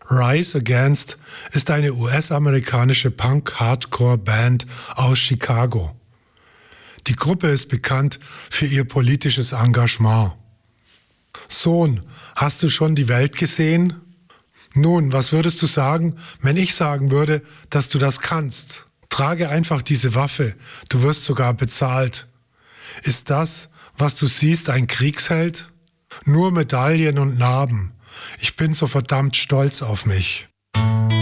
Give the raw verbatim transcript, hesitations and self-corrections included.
Rise Against ist eine U S-amerikanische Punk-Hardcore-Band aus Chicago. Die Gruppe ist bekannt für ihr politisches Engagement. Sohn, hast du schon die Welt gesehen? Nun, was würdest du sagen, wenn ich sagen würde, dass du das kannst? Trage einfach diese Waffe, du wirst sogar bezahlt. Ist das, was du siehst, ein Kriegsheld? Nur Medaillen und Narben. Ich bin so verdammt stolz auf mich.